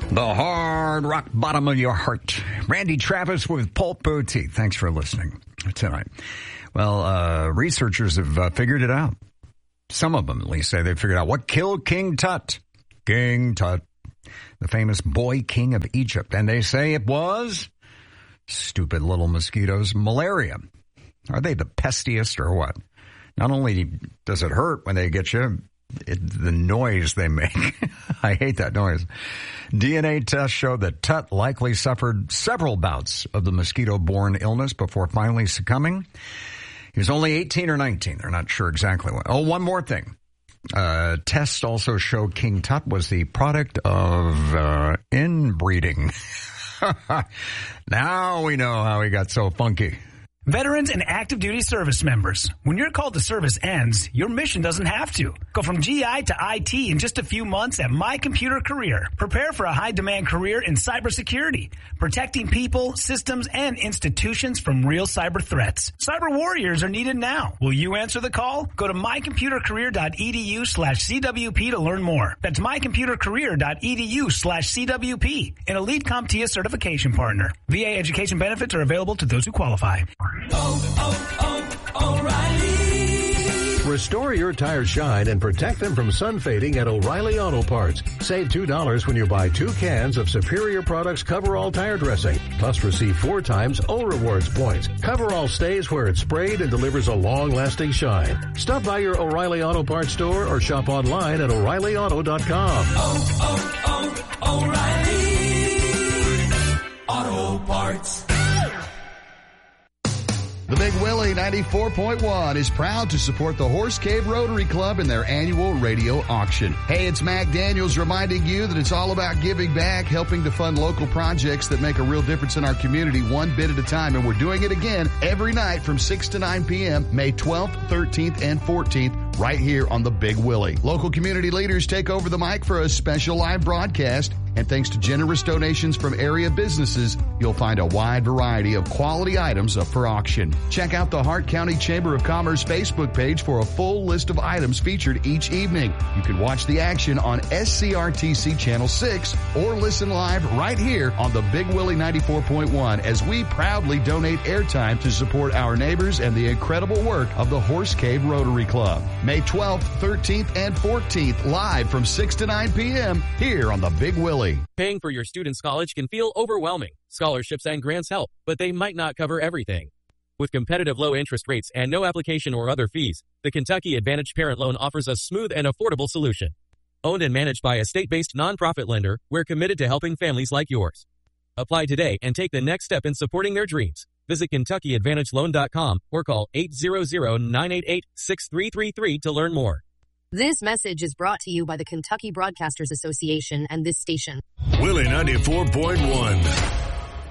The hard rock bottom of your heart. Randy Travis with Pulp Boutique. Thanks for listening tonight. Well, researchers have figured it out. Some of them, at least, say they figured out what killed King Tut. King Tut, the famous boy king of Egypt. And they say it was stupid little mosquitoes, malaria. Are they the pestiest or what? Not only does it hurt when they get you, the noise they make. I hate that noise. DNA tests show that Tut likely suffered several bouts of the mosquito-borne illness before finally succumbing. He was only 18 or 19. They're not sure exactly what. Oh, one more thing. Tests also show King Tut was the product of inbreeding. Now we know how he got so funky. Veterans and active duty service members, when your call to service ends, your mission doesn't have to. Go from GI to IT in just a few months at My Computer Career. Prepare for a high-demand career in cybersecurity, protecting people, systems, and institutions from real cyber threats. Cyber warriors are needed now. Will you answer the call? Go to mycomputercareer.edu/CWP to learn more. That's mycomputercareer.edu/CWP, an elite CompTIA certification partner. VA education benefits are available to those who qualify. O'Reilly. Restore your tires shine and protect them from sun fading at O'Reilly Auto Parts. Save $2 when you buy 2 cans of Superior Products Coverall tire dressing. Plus receive 4 times O Rewards points. Coverall stays where it's sprayed and delivers a long-lasting shine. Stop by your O'Reilly Auto Parts store or shop online at O'ReillyAuto.com. O'Reilly Auto Parts. The Big Willie 94.1 is proud to support the Horse Cave Rotary Club in their annual radio auction. Hey, it's Mac Daniels reminding you that it's all about giving back, helping to fund local projects that make a real difference in our community one bit at a time. And we're doing it again every night from 6 to 9 p.m., May 12th, 13th, and 14th, right here on the Big Willie. Local community leaders take over the mic for a special live broadcast. And thanks to generous donations from area businesses, you'll find a wide variety of quality items up for auction. Check out the Hart County Chamber of Commerce Facebook page for a full list of items featured each evening. You can watch the action on SCRTC Channel 6 or listen live right here on the Big Willie 94.1 as we proudly donate airtime to support our neighbors and the incredible work of the Horse Cave Rotary Club. May 12th, 13th, and 14th, live from 6 to 9 p.m. here on the Big Willie. Paying for your student's college can feel overwhelming. Scholarships and grants help, but they might not cover everything. With competitive low interest rates and no application or other fees, the Kentucky Advantage Parent Loan offers a smooth and affordable solution. Owned and managed by a state-based nonprofit lender, we're committed to helping families like yours. Apply today and take the next step in supporting their dreams. Visit KentuckyAdvantageLoan.com or call 800-988-6333 to learn more. This message is brought to you by the Kentucky Broadcasters Association and this station. Willie 94.1.